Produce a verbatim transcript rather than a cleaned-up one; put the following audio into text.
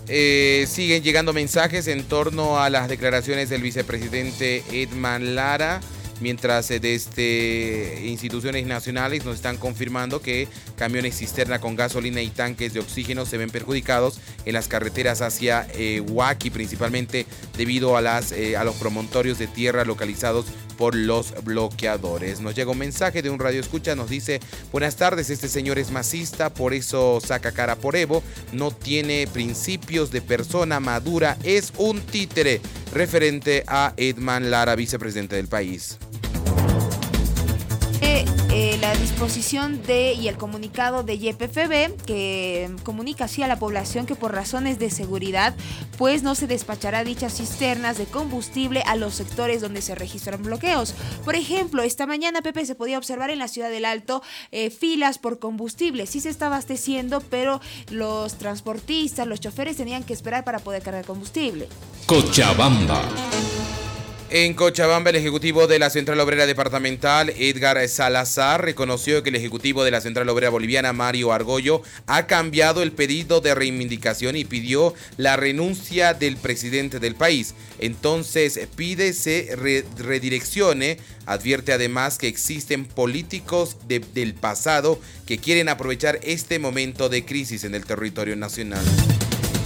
Eh, siguen llegando mensajes en torno a las declaraciones del vicepresidente Edman Lara, mientras eh, desde instituciones nacionales nos están confirmando que camiones cisterna con gasolina y tanques de oxígeno se ven perjudicados en las carreteras hacia eh, Huaki, principalmente debido a, las, eh, a los promontorios de tierra localizados por los bloqueadores. Nos llega un mensaje de un radio escucha, nos dice: buenas tardes, este señor es masista, por eso saca cara por Evo, no tiene principios de persona madura, es un títere, referente a Edman Lara, vicepresidente del país. Eh, eh, la disposición de y el comunicado de Y P F B que comunica así a la población que por razones de seguridad pues no se despachará dichas cisternas de combustible a los sectores donde se registran bloqueos. Por ejemplo, esta mañana, Pepe, se podía observar en la ciudad del Alto eh, filas por combustible. Sí se está abasteciendo, pero los transportistas, los choferes tenían que esperar para poder cargar combustible. Cochabamba. En Cochabamba, el ejecutivo de la Central Obrera Departamental, Edgar Salazar, reconoció que el ejecutivo de la Central Obrera Boliviana, Mario Argollo, ha cambiado el pedido de reivindicación y pidió la renuncia del presidente del país. Entonces pide se re redireccione. Advierte además que existen políticos de, del pasado que quieren aprovechar este momento de crisis en el territorio nacional.